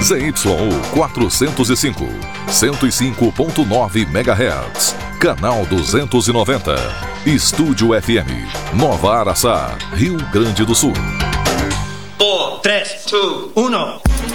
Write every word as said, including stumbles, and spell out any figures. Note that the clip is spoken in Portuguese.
Z Y U quatrocentos e cinco, cento e cinco ponto nove megahertz. Canal duzentos e noventa. Estúdio F M, Nova Araçá, Rio Grande do Sul. quatro, três, dois, um.